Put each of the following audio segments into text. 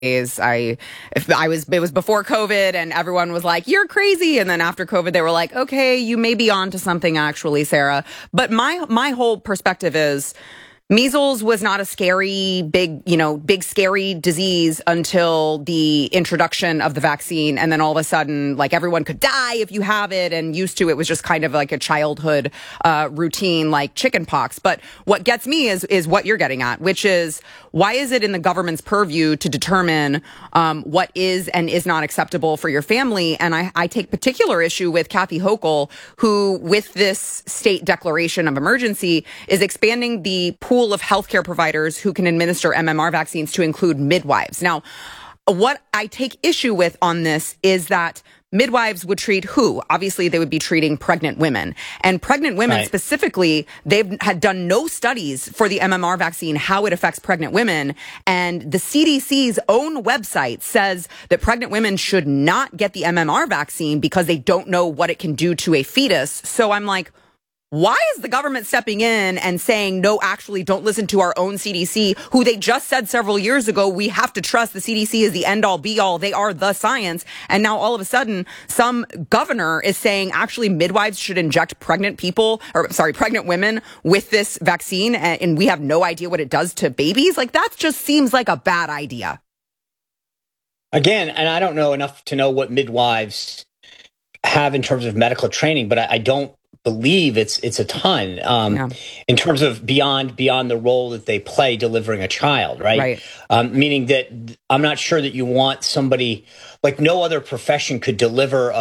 It was before COVID and everyone was like, you're crazy. And then after COVID, they were like, okay, you may be onto something actually, Sarah. But my whole perspective is measles was not a scary, big scary disease until the introduction of the vaccine. And then all of a sudden, like, everyone could die if you have it, and used to, it was just kind of like a childhood routine, like chicken pox. But what gets me is what you're getting at, which is, why is it in the government's purview to determine what is and is not acceptable for your family? And I take particular issue with Kathy Hochul, who, with this state declaration of emergency, is expanding the pool of healthcare providers who can administer MMR vaccines to include midwives. Now, what I take issue with on this is that midwives would treat who? Obviously, they would be treating pregnant women. And pregnant women, right, specifically, they've had done no studies for the MMR vaccine, how it affects pregnant women. And the CDC's own website says that pregnant women should not get the MMR vaccine because they don't know what it can do to a fetus. So I'm like, why is the government stepping in and saying, no, actually, don't listen to our own CDC, who they just said several years ago, we have to trust the CDC is the end all be all. They are the science. And now all of a sudden, some governor is saying, actually, midwives should inject pregnant women with this vaccine. And we have no idea what it does to babies. Like, that just seems like a bad idea. Again, and I don't know enough to know what midwives have in terms of medical training, but I don't believe it's a ton in terms of beyond the role that they play delivering a child, right? Meaning that I'm not sure that you want somebody, like, no other profession could deliver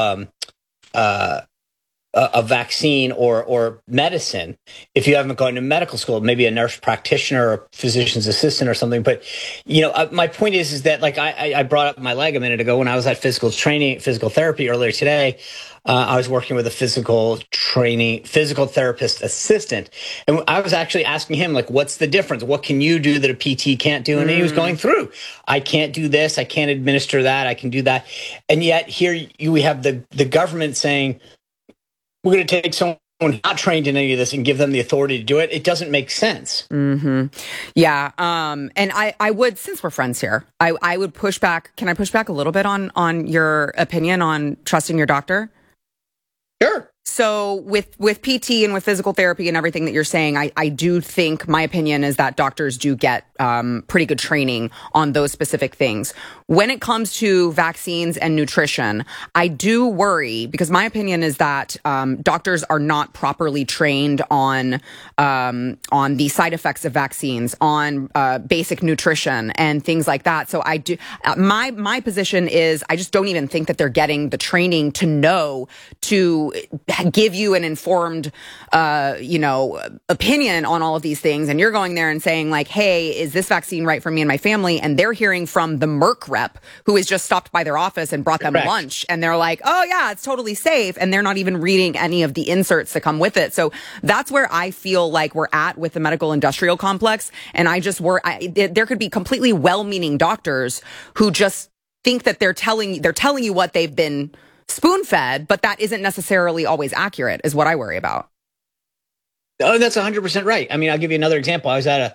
a vaccine or medicine if you haven't gone to medical school, maybe a nurse practitioner or a physician's assistant or something. But, my point is that, like, I brought up my leg a minute ago when I was at physical therapy earlier today. I was working with a physical therapist assistant. And I was actually asking him, like, what's the difference? What can you do that a PT can't do? And he was going through, I can't do this. I can't administer that. I can do that. And yet here we have the government saying, we're going to take someone not trained in any of this and give them the authority to do it. It doesn't make sense. Mm-hmm. Yeah. And I would, since we're friends here, I would push back. Can I push back a little bit on your opinion on trusting your doctor? Sure. So with PT and with physical therapy and everything that you're saying, I do think, my opinion is that doctors do get pretty good training on those specific things. When it comes to vaccines and nutrition, I do worry, because my opinion is that doctors are not properly trained on the side effects of vaccines, on basic nutrition and things like that. So I do. My position is, I just don't even think that they're getting the training to know to give you an informed, opinion on all of these things. And you're going there and saying, like, hey, is this vaccine right for me and my family? And they're hearing from the Merck rep, who has just stopped by their office and brought them lunch. And they're like, oh yeah, it's totally safe. And they're not even reading any of the inserts that come with it. So that's where I feel like we're at with the medical industrial complex. And there could be completely well-meaning doctors who just think that they're telling you what they've been spoon-fed, but that isn't necessarily always accurate, is what I worry about. Oh, that's 100% right. I mean, I'll give you another example. I was at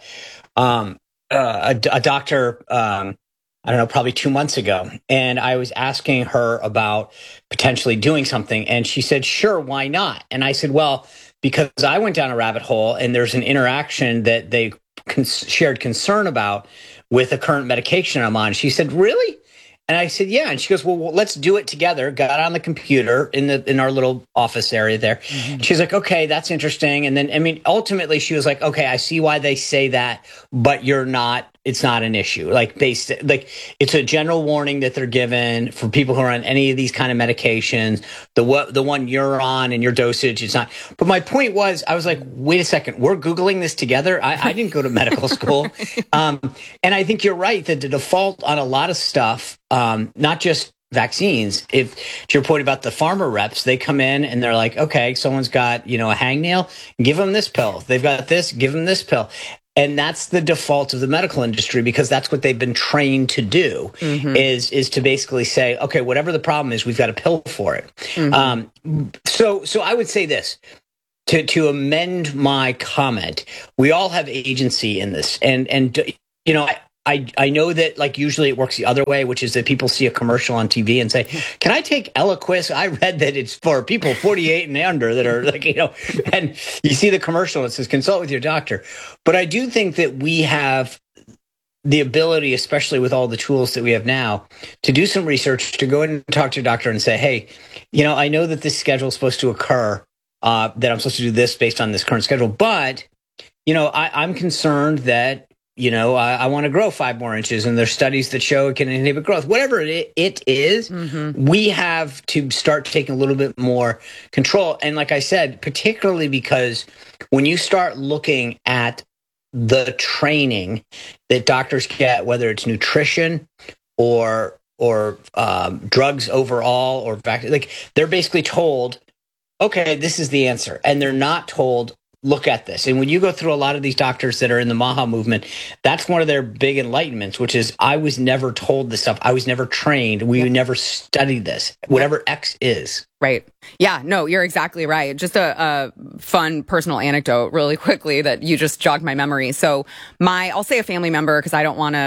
a doctor, I don't know, probably 2 months ago, and I was asking her about potentially doing something, and she said, sure, why not? And I said, well, because I went down a rabbit hole, and there's an interaction that they shared concern about with a current medication I'm on. She said, really? And I said, yeah. And she goes, well, let's do it together. Got on the computer in our little office area there. Mm-hmm. She's like, okay, that's interesting. And then, I mean, ultimately she was like, okay, I see why they say that, but it's not an issue. Like, it's a general warning that they're given for people who are on any of these kind of medications. The one you're on and your dosage, it's not. But my point was, I was like, wait a second, we're Googling this together. I didn't go to medical school. And I think you're right that the default on a lot of stuff, not just vaccines, to your point about the pharma reps, they come in and they're like, okay, someone's got, a hangnail, give them this pill. They've got this, give them this pill. And that's the default of the medical industry, because that's what they've been trained to do, is to basically say, okay, whatever the problem is, we've got a pill for it. Mm-hmm. So I would say this, to amend my comment, we all have agency in this. And I know that like usually it works the other way, which is that people see a commercial on TV and say, "Can I take Eliquis? I read that it's for people 48 and under that are like, and you see the commercial and it says consult with your doctor." But I do think that we have the ability, especially with all the tools that we have now, to do some research, to go in and talk to your doctor and say, "Hey, I know that this schedule is supposed to occur, that I'm supposed to do this based on this current schedule, but I'm concerned that I want to grow 5 more inches, and there's studies that show it can inhibit growth." Whatever it is, we have to start taking a little bit more control. And like I said, particularly because when you start looking at the training that doctors get, whether it's nutrition or drugs overall, or like they're basically told, okay, this is the answer. And they're not told, look at this. And when you go through a lot of these doctors that are in the MAHA movement, that's one of their big enlightenments, which is, I was never told this stuff. I was never trained. We never studied this, whatever X is. Right. Yeah, no, you're exactly right. Just a fun personal anecdote really quickly that you just jogged my memory. So I'll say a family member, because I don't want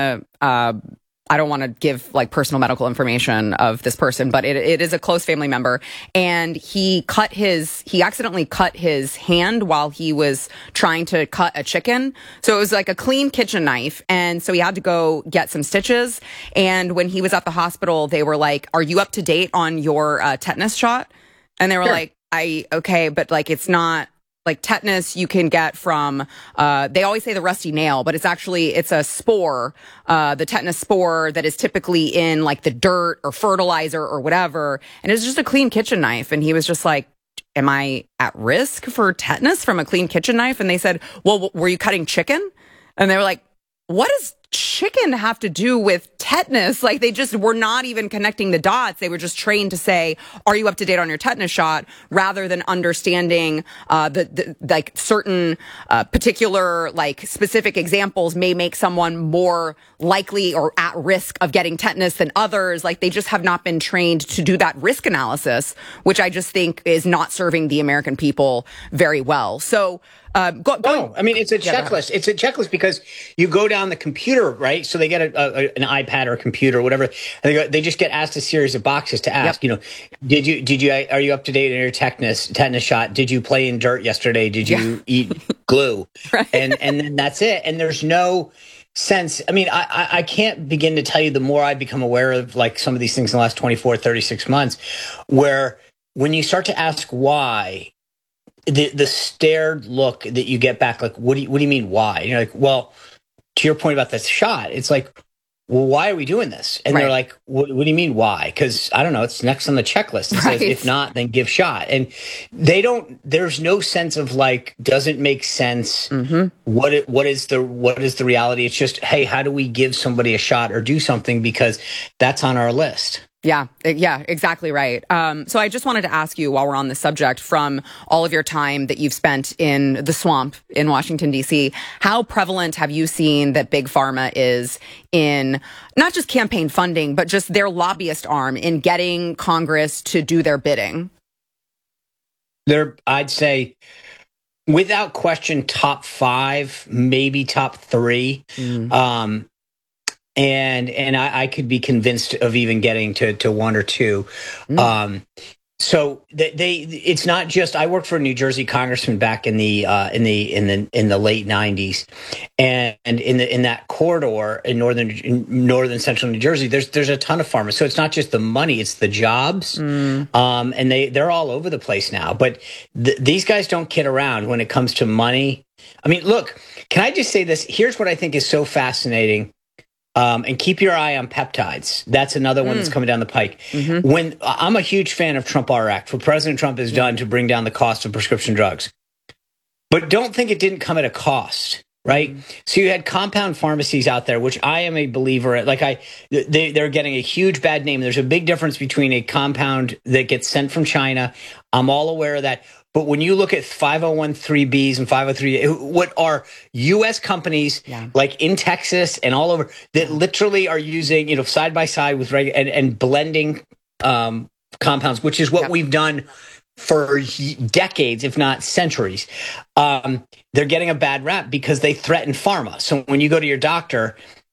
to give like personal medical information of this person, but it is a close family member. And he accidentally cut his hand while he was trying to cut a chicken. So it was like a clean kitchen knife. And so he had to go get some stitches. And when he was at the hospital, they were like, "Are you up to date on your tetanus shot?" And they were like, okay, but like, it's not like tetanus you can get from, they always say the rusty nail, but it's a spore, the tetanus spore that is typically in like the dirt or fertilizer or whatever. And it's just a clean kitchen knife. And he was just like, "Am I at risk for tetanus from a clean kitchen knife?" And they said, "Well, were you cutting chicken?" And they were like, "What does chicken have to do with tetanus?" Like, they just were not even connecting the dots. They were just trained to say, "Are you up to date on your tetanus shot?" rather than understanding the like certain particular like specific examples may make someone more likely or at risk of getting tetanus than others. Like, they just have not been trained to do that risk analysis, which I just think is not serving the American people very well. So no, I mean, it's a checklist. It's a checklist because you go down the computer, right? So they get an iPad or a computer or whatever. And they just get asked a series of boxes to ask, are you up to date on your tetanus shot? Did you play in dirt yesterday? Did you eat glue? Right. And then that's it. And there's no sense. I mean, I can't begin to tell you, the more I become aware of like some of these things in the last 24, 36 months, where when you start to ask why, the stared look that you get back, like, what do you mean why? And you're like, well, to your point about this shot, it's like, well, why are we doing this? And they're like, what do you mean why? Because I don't know, it's next on the checklist. It says, if not, then give shot. And there's no sense of like, does it make sense? What is the reality? It's just, hey, how do we give somebody a shot or do something because that's on our list? Yeah, exactly right. So I just wanted to ask you, while we're on the subject, from all of your time that you've spent in the swamp in Washington, D.C., how prevalent have you seen that Big Pharma is in not just campaign funding, but just their lobbyist arm in getting Congress to do their bidding? I'd say, without question, top 5, maybe top 3. And I could be convinced of even getting to 1 or 2. So it's not just, I worked for a New Jersey congressman back in the late 90s, and in that corridor in northern central New Jersey, there's a ton of farmers. So it's not just the money, it's the jobs. And they're all over the place now. But these guys don't kid around when it comes to money. I mean, look, can I just say this? Here's what I think is so fascinating. And keep your eye on peptides. That's another one that's coming down the pike. When I'm a huge fan of Trump Act, what President Trump has done to bring down the cost of prescription drugs. But don't think it didn't come at a cost, right? So you had compound pharmacies out there, which I am a believer in. Like they're getting a huge bad name. There's a big difference between a compound that gets sent from China. I'm all aware of that. But when you look at 501(c)(3)Bs and 503, what are U.S. companies like in Texas and all over that literally are using, side by side with and blending compounds, which is what we've done for decades, if not centuries. They're getting a bad rap because they threaten pharma. So when you go to your doctor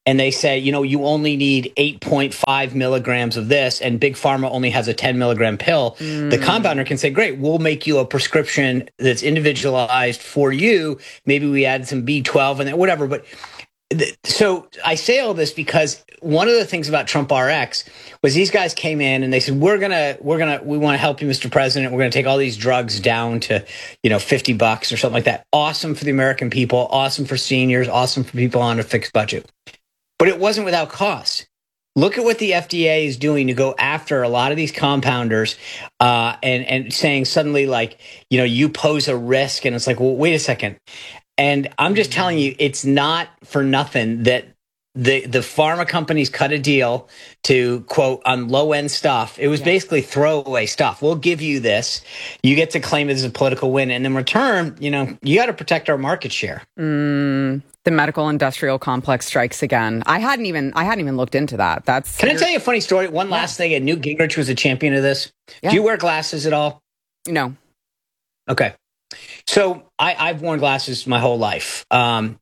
and they say, you only need 8.5 milligrams of this, and Big Pharma only has a 10 milligram pill, the compounder can say, great, we'll make you a prescription that's individualized for you. Maybe we add some B12 and whatever. But so I say all this because one of the things about Trump RX was these guys came in and they said, we want to help you, Mr. President. We're going to take all these drugs down to, $50 or something like that. Awesome for the American people. Awesome for seniors. Awesome for people on a fixed budget. But it wasn't without cost. Look at what the FDA is doing to go after a lot of these compounders and saying suddenly, like, you pose a risk. And it's like, well, wait a second. And I'm just telling you, it's not for nothing that the pharma companies cut a deal to, quote, on low end stuff. It was basically throwaway stuff. We'll give you this. You get to claim it as a political win. And in return, you got to protect our market share. The medical industrial complex strikes again. I hadn't even looked into that. Can I tell you a funny story? One last thing. Newt Gingrich was a champion of this. Yeah. Do you wear glasses at all? No. Okay. So I've worn glasses my whole life. And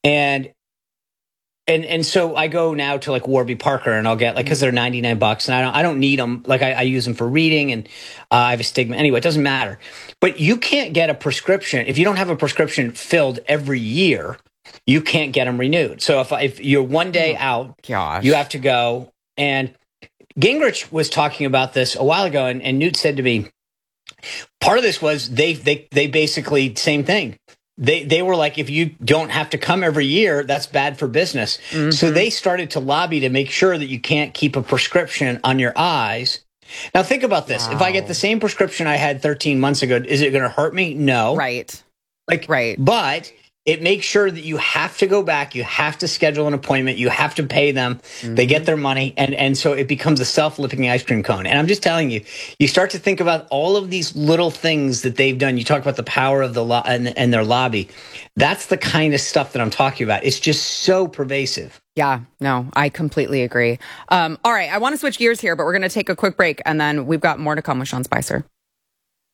so I go now to like Warby Parker and I'll get because they're $99 and I don't need them. Like I use them for reading and I have astigmatism. Anyway, it doesn't matter. But you can't get a prescription. If you don't have a prescription filled every year, you can't get them renewed. So if you're one day out, you have to go. And Gingrich was talking about this a while ago and Newt said to me, part of this was they basically same thing. They were like, if you don't have to come every year, that's bad for business. Mm-hmm. So they started to lobby to make sure that you can't keep a prescription on your eyes. Now think about this. Wow. If I get the same prescription I had 13 months ago, is it going to hurt me? No. Right. Right. But it makes sure that you have to go back. You have to schedule an appointment. You have to pay them. Mm-hmm. They get their money. And so it becomes a self-lifting ice cream cone. And I'm just telling you, you start to think about all of these little things that they've done. You talk about the power of the law and their lobby. That's the kind of stuff that I'm talking about. It's just so pervasive. Yeah, no, I completely agree. All right. I want to switch gears here, but we're going to take a quick break and then we've got more to come with Sean Spicer.